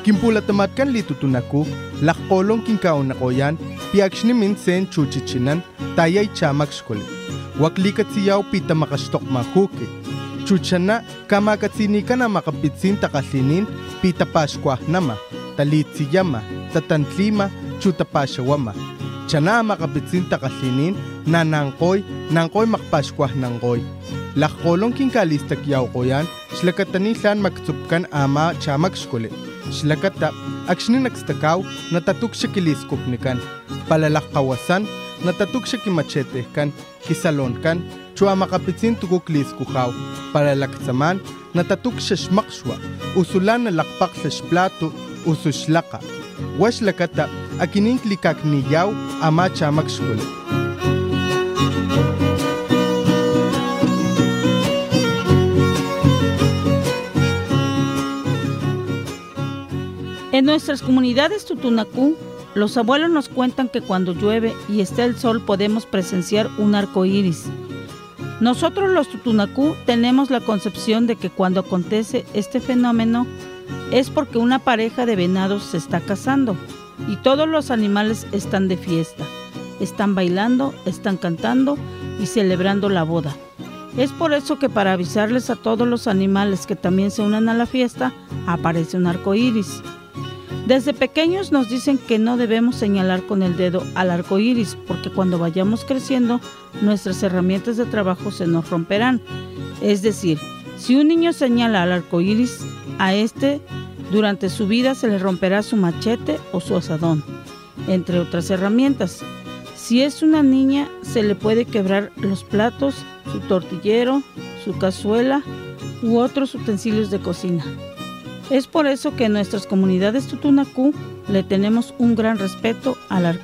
Kimpulatamatkan litutunaku, lakkolong kinkaonakoyan, piakshnimin sen chuchichinan, tayay chamakshkoli. Waklikat siyaw pita makastok makuki. Chuchana, kamakatsini ka na makapitsin takaslinin, pita paskwa nama, talitsiyama, tatantlima, chutapashawama. Chana makapitsin takaslinin, nangkoy makpaskwa nangkoy. Lakkolong kinkalista kiyaw ko yan, slakatanisan maksupkan ama chamakskuli. Slakata, aksni nagstakaw, natatuk siya kiliskupnikan. Palalakawasan, natatuk siya kimachetehkan, kisalonkan, chua makapitsin tukuk liskukaw. Palalaksaman, natatuk siya shmakswa, usulan na lakpak sa splato, ususlaka. Waslakata, akininklikak niyaw, ama chamakskuli. En nuestras comunidades Tutunacú, los abuelos nos cuentan que cuando llueve y está el sol podemos presenciar un arco iris. Nosotros los Tutunacú tenemos la concepción de que cuando acontece este fenómeno es porque una pareja de venados se está casando y todos los animales están de fiesta, están bailando, están cantando y celebrando la boda. Es por eso que para avisarles a todos los animales que también se unan a la fiesta, aparece un arco iris. Desde pequeños nos dicen que no debemos señalar con el dedo al arco iris porque cuando vayamos creciendo nuestras herramientas de trabajo se nos romperán. Es decir, si un niño señala al arco iris, a este durante su vida se le romperá su machete o su asadón, entre otras herramientas. Si es una niña, se le puede quebrar los platos, su tortillero, su cazuela u otros utensilios de cocina. Es por eso que en nuestras comunidades Tutunacú le tenemos un gran respeto al arco